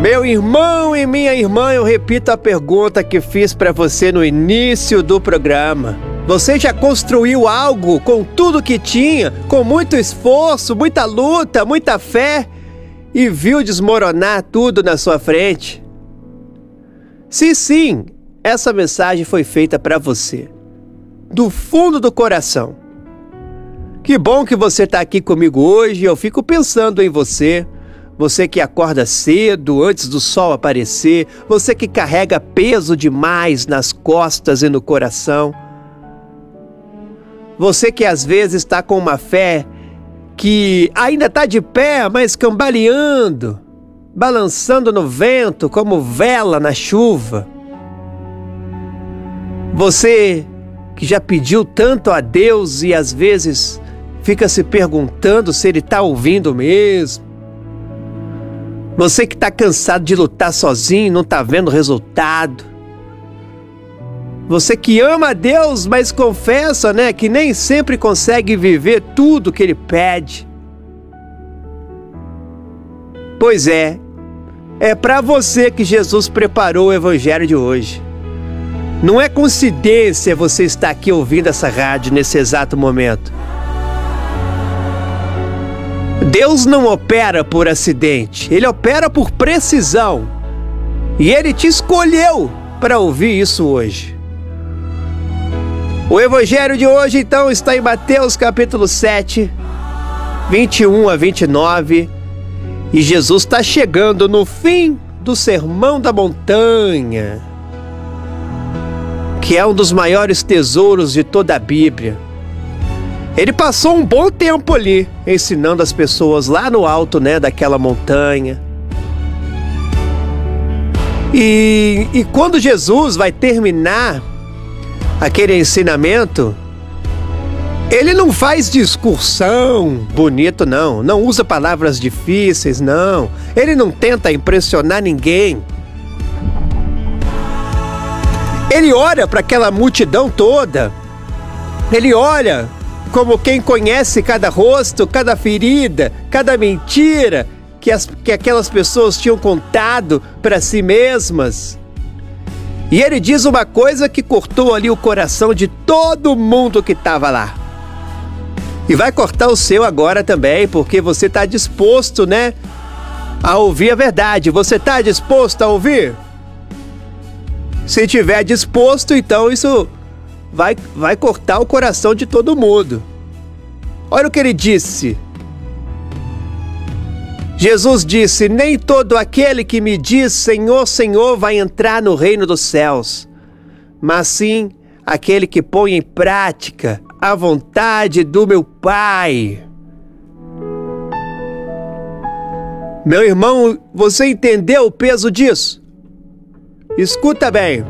Meu irmão e minha irmã, eu repito a pergunta que fiz para você no início do programa. Você já construiu algo com tudo que tinha, com muito esforço, muita luta, muita fé, e viu desmoronar tudo na sua frente? Se sim, essa mensagem foi feita para você, do fundo do coração. Que bom que você está aqui comigo hoje. Eu fico pensando em você. Você que acorda cedo, antes do sol aparecer. Você que carrega peso demais nas costas e no coração. Você que às vezes está com uma fé que ainda está de pé, mas cambaleando, balançando no vento como vela na chuva. Você que já pediu tanto a Deus e às vezes fica se perguntando se Ele está ouvindo mesmo. Você que está cansado de lutar sozinho e não está vendo resultado. Você que ama a Deus, mas confessa, que nem sempre consegue viver tudo que Ele pede. Pois é para você que Jesus preparou o Evangelho de hoje. Não é coincidência você estar aqui ouvindo essa rádio nesse exato momento. Deus não opera por acidente, Ele opera por precisão. E Ele te escolheu para ouvir isso hoje. O Evangelho de hoje, então, está em Mateus capítulo 7, 21 a 29. E Jesus está chegando no fim do Sermão da Montanha, que é um dos maiores tesouros de toda a Bíblia. Ele passou um bom tempo ali, ensinando as pessoas lá no alto, daquela montanha. E quando Jesus vai terminar aquele ensinamento, ele não faz discursão bonito, não usa palavras difíceis, não. Ele não tenta impressionar ninguém. Ele olha para aquela multidão toda, ele olha como quem conhece cada rosto, cada ferida, cada mentira que aquelas pessoas tinham contado para si mesmas. E ele diz uma coisa que cortou ali o coração de todo mundo que estava lá. E vai cortar o seu agora também, porque você está disposto, a ouvir a verdade. Você está disposto a ouvir? Se estiver disposto, então isso vai cortar o coração de todo mundo. Olha o que ele disse. Jesus disse: nem todo aquele que me diz Senhor, Senhor vai entrar no reino dos céus, mas sim aquele que põe em prática a vontade do meu Pai. Meu irmão, você entendeu o peso disso? Escuta bem.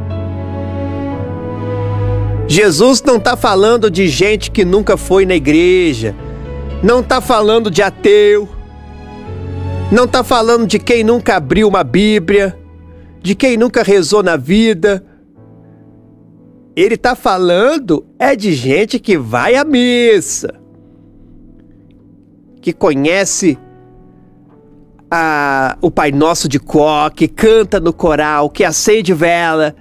Jesus não está falando de gente que nunca foi na igreja, não está falando de ateu, não está falando de quem nunca abriu uma Bíblia, de quem nunca rezou na vida. Ele está falando de gente que vai à missa, que conhece o Pai Nosso de cor, que canta no coral, que acende vela.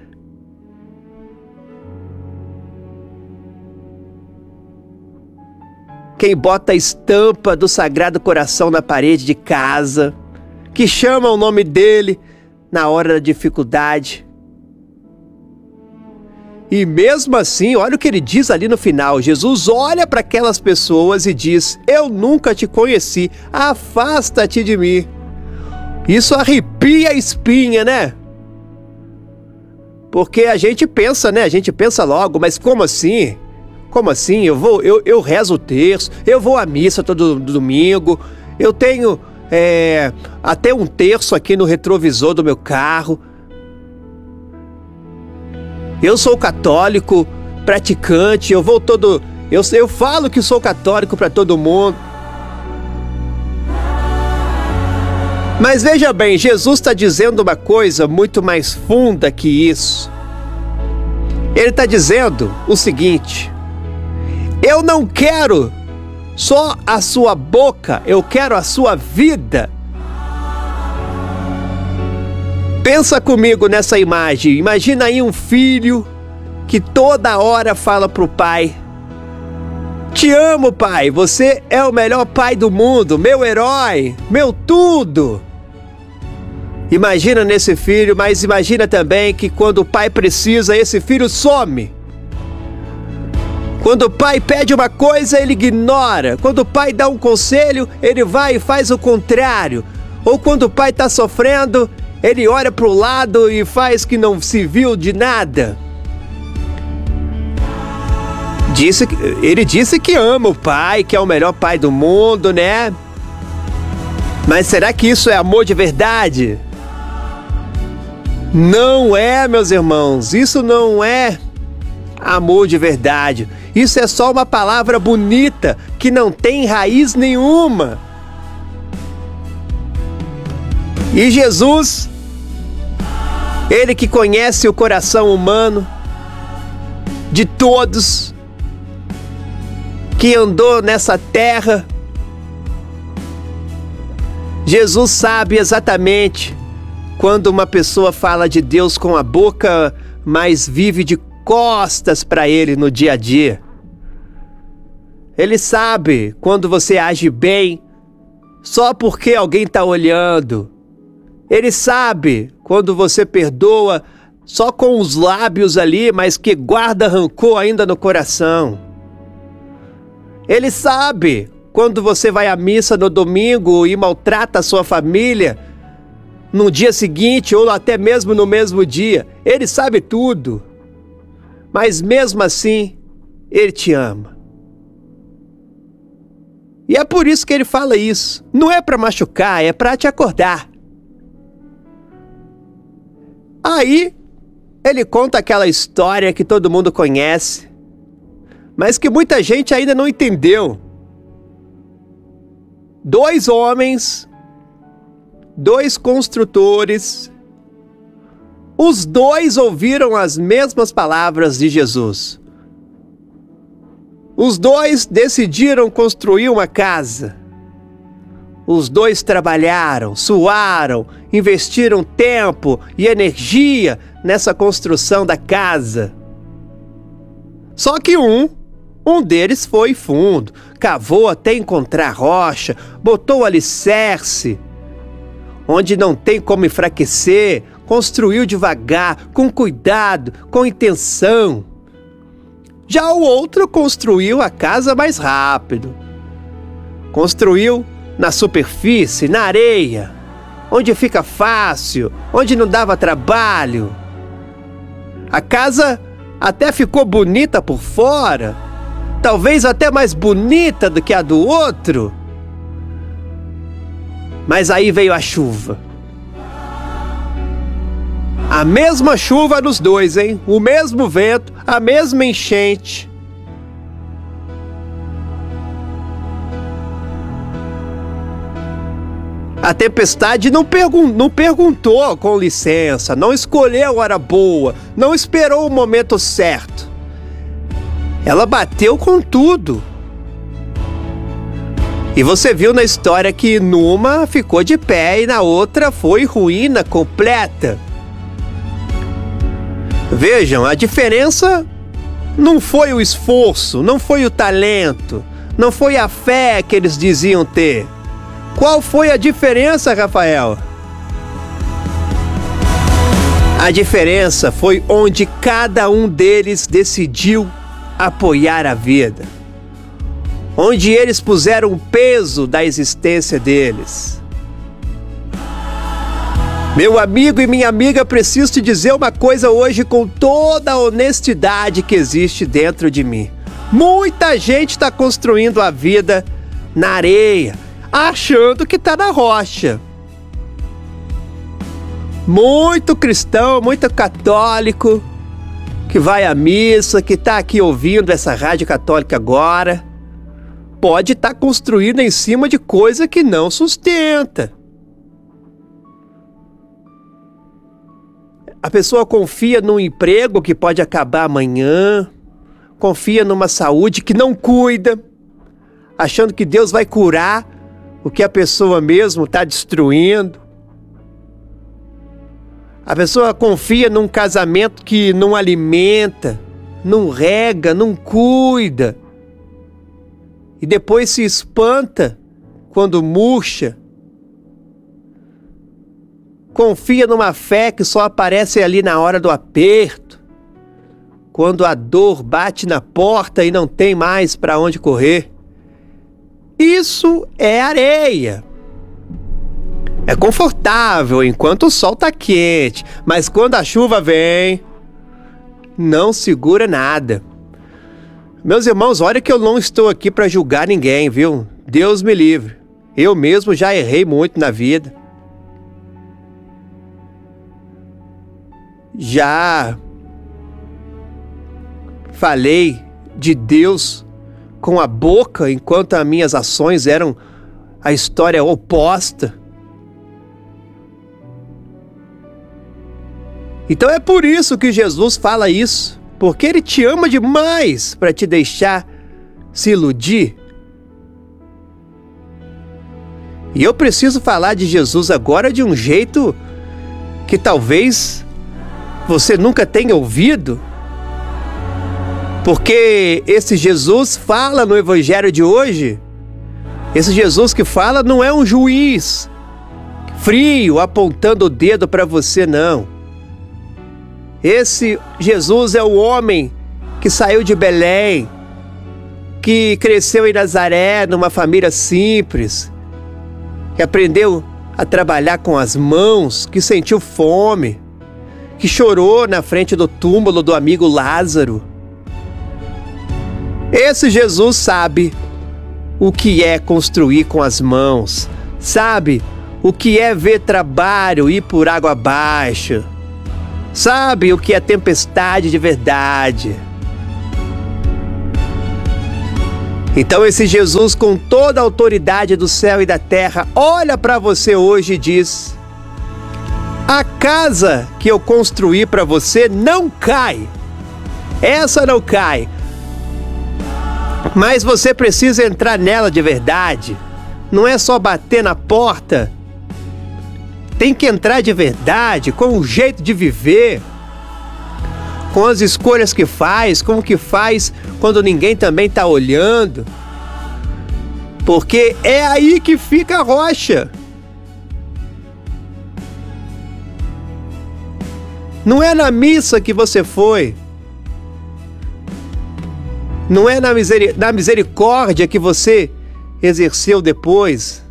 Quem bota a estampa do Sagrado Coração na parede de casa, que chama o nome dele na hora da dificuldade. E mesmo assim, olha o que ele diz ali no final. Jesus olha para aquelas pessoas e diz: eu nunca te conheci, afasta-te de mim. Isso arrepia a espinha, Porque a gente pensa, a gente pensa logo, mas como assim? Como assim? Eu rezo o terço, eu vou à missa todo domingo, eu tenho até um terço aqui no retrovisor do meu carro. Eu sou católico, praticante, eu falo que sou católico para todo mundo. Mas veja bem, Jesus está dizendo uma coisa muito mais funda que isso. Ele está dizendo o seguinte: eu não quero só a sua boca, eu quero a sua vida. Pensa comigo nessa imagem. Imagina aí um filho que toda hora fala pro pai: te amo, pai, você é o melhor pai do mundo, meu herói, meu tudo. Imagina nesse filho, mas imagina também que quando o pai precisa, esse filho some. Quando o pai pede uma coisa, ele ignora. Quando o pai dá um conselho, ele vai e faz o contrário. Ou quando o pai está sofrendo, ele olha para o lado e faz que não se viu de nada. Ele disse que ama o pai, que é o melhor pai do mundo, né? Mas será que isso é amor de verdade? Não é, meus irmãos. Isso não é amor de verdade. Isso é só uma palavra bonita que não tem raiz nenhuma. E Jesus, Ele que conhece o coração humano de todos, que andou nessa terra, Jesus sabe exatamente quando uma pessoa fala de Deus com a boca, mas vive de costas para Ele no dia a dia. Ele sabe quando você age bem só porque alguém está olhando. Ele sabe quando você perdoa só com os lábios ali, mas que guarda rancor ainda no coração. Ele sabe quando você vai à missa no domingo e maltrata a sua família no dia seguinte ou até mesmo no mesmo dia. Ele sabe tudo. Mas mesmo assim, Ele te ama. E é por isso que Ele fala isso. Não é para machucar, é para te acordar. Aí, Ele conta aquela história que todo mundo conhece, mas que muita gente ainda não entendeu. 2 homens, 2 construtores, os 2 ouviram as mesmas palavras de Jesus. Os 2 decidiram construir uma casa. Os 2 trabalharam, suaram, investiram tempo e energia nessa construção da casa. Só que um deles foi fundo, cavou até encontrar rocha, botou o alicerce, onde não tem como enfraquecer, construiu devagar, com cuidado, com intenção. Já o outro construiu a casa mais rápido. Construiu na superfície, na areia, onde fica fácil, onde não dava trabalho. A casa até ficou bonita por fora, talvez até mais bonita do que a do outro. Mas aí veio a chuva. A mesma chuva nos 2, hein? O mesmo vento, a mesma enchente. A tempestade não perguntou com licença, não escolheu a hora boa, não esperou o momento certo. Ela bateu com tudo. E você viu na história que numa ficou de pé e na outra foi ruína completa. Vejam, a diferença não foi o esforço, não foi o talento, não foi a fé que eles diziam ter. Qual foi a diferença, Rafael? A diferença foi onde cada um deles decidiu apoiar a vida. Onde eles puseram o peso da existência deles. Meu amigo e minha amiga, preciso te dizer uma coisa hoje com toda a honestidade que existe dentro de mim. Muita gente está construindo a vida na areia, achando que está na rocha. Muito cristão, muito católico, que vai à missa, que está aqui ouvindo essa rádio católica agora, pode estar construindo em cima de coisa que não sustenta. A pessoa confia num emprego que pode acabar amanhã, confia numa saúde que não cuida, achando que Deus vai curar o que a pessoa mesmo está destruindo. A pessoa confia num casamento que não alimenta, não rega, não cuida. E depois se espanta quando murcha. Confia numa fé que só aparece ali na hora do aperto, quando a dor bate na porta e não tem mais para onde correr. Isso é areia. É confortável enquanto o sol tá quente, mas quando a chuva vem, não segura nada. Meus irmãos, olha que eu não estou aqui para julgar ninguém, viu? Deus me livre. Eu mesmo já errei muito na vida. Já falei de Deus com a boca enquanto as minhas ações eram a história oposta. Então é por isso que Jesus fala isso, porque Ele te ama demais para te deixar se iludir. E eu preciso falar de Jesus agora de um jeito que talvez você nunca tenha ouvido, porque esse Jesus fala no Evangelho de hoje. Esse Jesus que fala não é um juiz frio apontando o dedo para você, não. Esse Jesus é o homem que saiu de Belém, que cresceu em Nazaré numa família simples, que aprendeu a trabalhar com as mãos, que sentiu fome, que chorou na frente do túmulo do amigo Lázaro. Esse Jesus sabe o que é construir com as mãos, sabe o que é ver trabalho ir por água abaixo, sabe o que é tempestade de verdade. Então esse Jesus, com toda a autoridade do céu e da terra, olha para você hoje e diz: a casa que eu construí para você não cai. Essa não cai. Mas você precisa entrar nela de verdade. Não é só bater na porta. Tem que entrar de verdade, com o jeito de viver, com as escolhas que faz, com o que faz quando ninguém também está olhando. Porque é aí que fica a rocha. Não é na missa que você foi. Não é na misericórdia que você exerceu depois.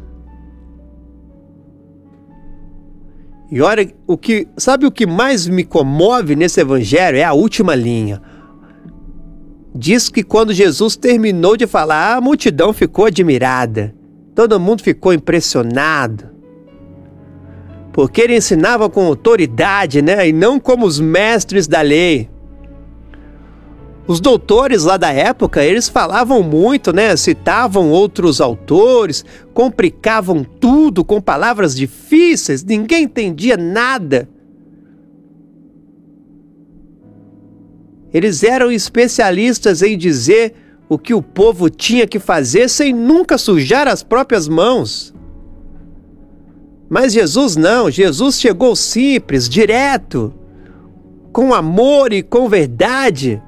E olha, sabe o que mais me comove nesse evangelho? É a última linha. Diz que quando Jesus terminou de falar, a multidão ficou admirada. Todo mundo ficou impressionado. Porque ele ensinava com autoridade, né? E não como os mestres da lei. Os doutores lá da época, eles falavam muito, né? Citavam outros autores, complicavam tudo com palavras difíceis, ninguém entendia nada. Eles eram especialistas em dizer o que o povo tinha que fazer sem nunca sujar as próprias mãos. Mas Jesus não, Jesus chegou simples, direto, com amor e com verdade.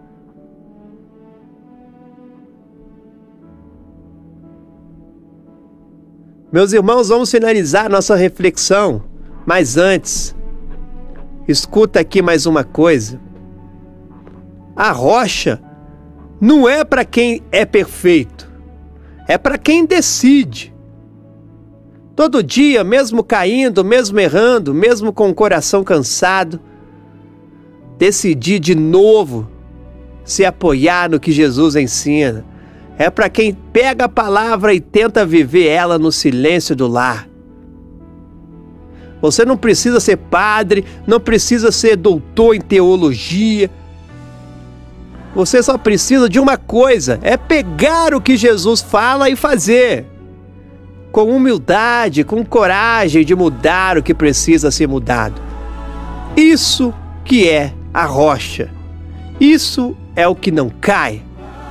Meus irmãos, vamos finalizar nossa reflexão, mas antes, escuta aqui mais uma coisa. A rocha não é para quem é perfeito, é para quem decide. Todo dia, mesmo caindo, mesmo errando, mesmo com o coração cansado, decidir de novo se apoiar no que Jesus ensina. É para quem pega a palavra e tenta viver ela no silêncio do lar. Você não precisa ser padre, não precisa ser doutor em teologia. Você só precisa de uma coisa, é pegar o que Jesus fala e fazer. Com humildade, com coragem de mudar o que precisa ser mudado. Isso que é a rocha. Isso é o que não cai.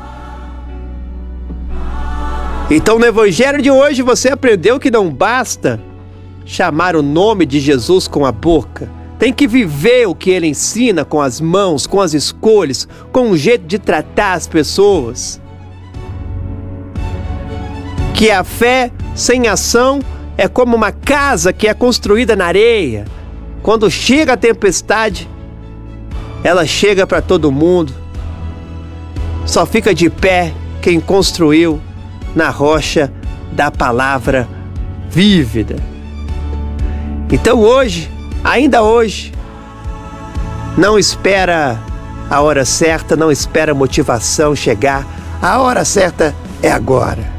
Então no evangelho de hoje você aprendeu que não basta chamar o nome de Jesus com a boca, Tem que viver o que ele ensina com as mãos, com as escolhas, com o jeito de tratar as pessoas. Que a fé sem ação é como uma casa que é construída na areia. Quando chega a tempestade, ela chega para todo mundo. Só fica de pé quem construiu na rocha da palavra vívida. Então hoje, ainda hoje, não espera a hora certa, não espera a motivação chegar. A hora certa é agora.